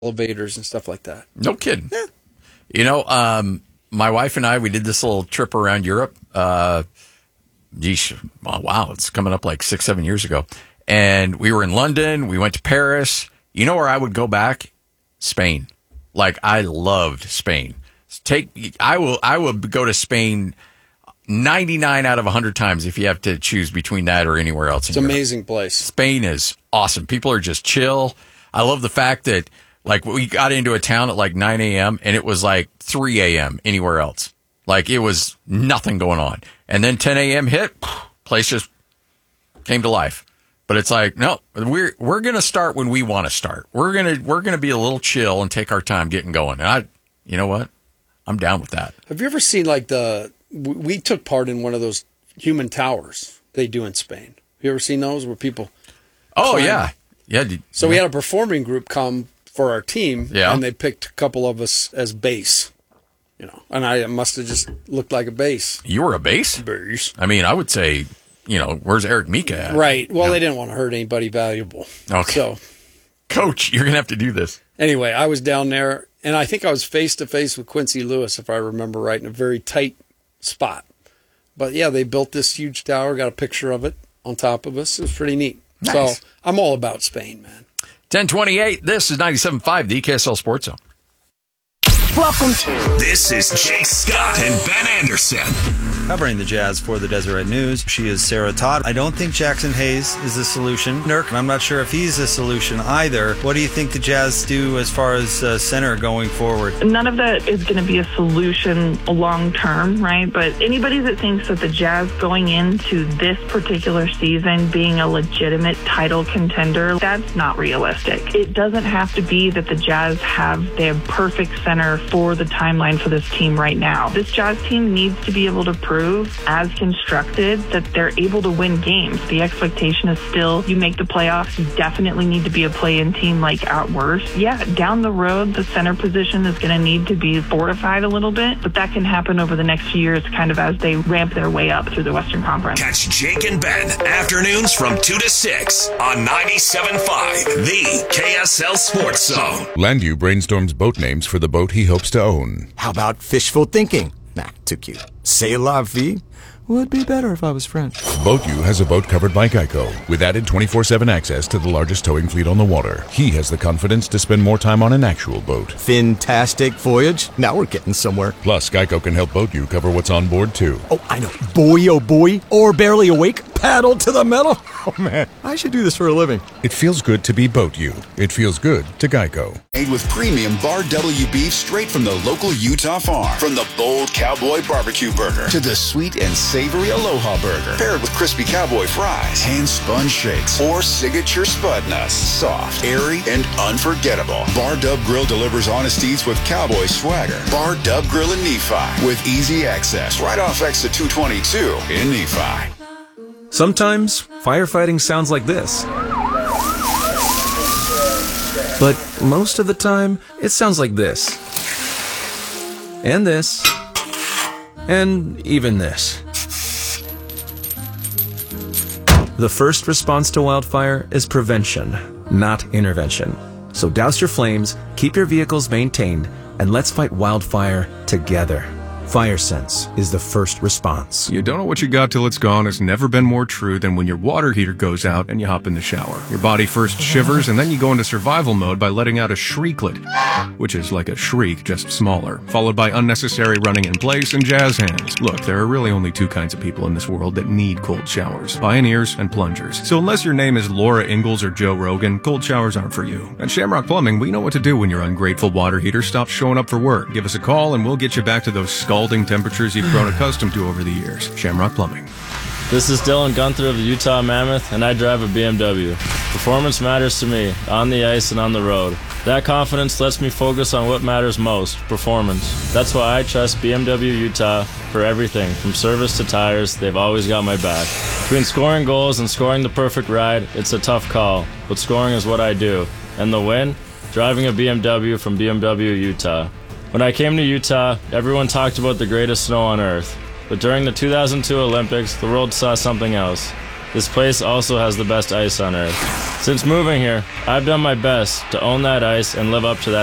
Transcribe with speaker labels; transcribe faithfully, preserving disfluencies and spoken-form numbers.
Speaker 1: elevators and stuff like that.
Speaker 2: No kidding.
Speaker 1: Yeah.
Speaker 2: You know, um, my wife and I, we did this little trip around Europe. Uh, geesh, oh, wow, it's coming up like six, seven years ago. And we were in London. We went to Paris. You know where I would go back? Spain. Like, I loved Spain. Take, I will, I will go to Spain ninety-nine out of one hundred times if you have to choose between that or anywhere else.
Speaker 1: It's an amazing place.
Speaker 2: Spain is awesome. People are just chill. I love the fact that, like, we got into a town at like nine a.m. and it was like three a.m. anywhere else. Like, it was nothing going on. And then ten a.m. hit, place just came to life. But it's like, no, we're we're gonna start when we want to start. We're gonna we're gonna be a little chill and take our time getting going. And I, you know what, I'm down with that.
Speaker 1: Have you ever seen like the? We took part in one of those human towers they do in Spain. Have you ever seen those where people?
Speaker 2: Oh
Speaker 1: climb?
Speaker 2: yeah, yeah. Did,
Speaker 1: So
Speaker 2: yeah.
Speaker 1: we had a performing group come for our team,
Speaker 2: yeah.
Speaker 1: and they picked a couple of us as bass. You know, and I must have just looked like a bass.
Speaker 2: You were a bass?
Speaker 1: Bass.
Speaker 2: I mean, I would say, you know, where's Eric Mika at?
Speaker 1: Right. Well,
Speaker 2: no.
Speaker 1: they didn't want to hurt anybody valuable.
Speaker 2: Okay.
Speaker 1: So,
Speaker 2: Coach, you're going to have to do this.
Speaker 1: Anyway, I was down there, and I think I was face-to-face with Quincy Lewis, if I remember right, in a very tight spot. But, yeah, they built this huge tower, got a picture of it on top of us. It was pretty neat.
Speaker 2: Nice.
Speaker 1: So, I'm all about Spain, man.
Speaker 2: ten twenty-eight, this is ninety-seven point five, the E K S L Sports Zone.
Speaker 3: Welcome to. This is Jake Scott and Ben Anderson.
Speaker 4: Covering the Jazz for the Deseret News, she is Sarah Todd. I don't think Jackson Hayes is the solution. Nurk, I'm not sure if he's the solution either. What do you think the Jazz do as far as uh, center going forward?
Speaker 5: None of that is going to be a solution long term, right? But anybody that thinks that the Jazz going into this particular season being a legitimate title contender, that's not realistic. It doesn't have to be that the Jazz have their perfect center for the timeline for this team right now. This Jazz team needs to be able to prove, as constructed, that they're able to win games. The expectation is still, you make the playoffs, you definitely need to be a play-in team like at worst. Yeah, down the road, the center position is going to need to be fortified a little bit, but that can happen over the next few years kind of as they ramp their way up through the Western Conference.
Speaker 3: Catch Jake and Ben afternoons from two to six on ninety-seven point five, the K S L Sports Zone.
Speaker 6: Landview brainstorms boat names for the boat he hopes to own.
Speaker 7: How about fishful thinking? Nah, too cute. C'est la vie? Would be better if I was French.
Speaker 6: BoatU has a boat covered by Geico with added twenty-four seven access to the largest towing fleet on the water. He has the confidence to spend more time on an actual boat.
Speaker 7: Fantastic voyage. Now we're getting somewhere.
Speaker 6: Plus, Geico can help BoatU cover what's on board, too.
Speaker 7: Oh, I know. Boy, oh boy. Or barely awake. Paddle to the metal. Oh, man. I should do this for a living.
Speaker 6: It feels good to be BoatU. It feels good to Geico.
Speaker 8: Made with premium Bar W beef straight from the local Utah farm. From the bold cowboy barbecue burger to the sweet and savory Aloha burger. Paired with crispy cowboy fries, hand-spun shakes, or signature spud nuts. Soft, airy, and unforgettable. Bar Dub Grill delivers honest eats with cowboy swagger. Bar Dub Grill in Nephi with easy access right off exit two twenty-two in Nephi.
Speaker 9: Sometimes firefighting sounds like this. But most of the time, it sounds like this. And this. And even this. The first response to wildfire is prevention, not intervention. So douse your flames, keep your vehicles maintained, and let's fight wildfire together. FireSense is the first response.
Speaker 10: You don't know what you got till it's gone has never been more true than when your water heater goes out and you hop in the shower. Your body first shivers and then you go into survival mode by letting out a shrieklet, which is like a shriek, just smaller, followed by unnecessary running in place and jazz hands. Look, there are really only two kinds of people in this world that need cold showers, pioneers and plungers. So unless your name is Laura Ingalls or Joe Rogan, cold showers aren't for you. At Shamrock Plumbing, we know what to do when your ungrateful water heater stops showing up for work. Give us a call and we'll get you back to those scalding temperatures you've grown accustomed to over the years. Shamrock Plumbing.
Speaker 11: This is Dylan Gunther of the Utah Mammoth, and I drive a B M W. Performance matters to me, on the ice and on the road. That confidence lets me focus on what matters most, performance. That's why I trust B M W Utah for everything, from service to tires. They've always got my back. Between scoring goals and scoring the perfect ride, it's a tough call, but scoring is what I do. And the win? Driving a B M W from B M W Utah. When I came to Utah, everyone talked about the greatest snow on earth. But during the two thousand two Olympics, the world saw something else. This place also has the best ice on earth. Since moving here, I've done my best to own that ice and live up to that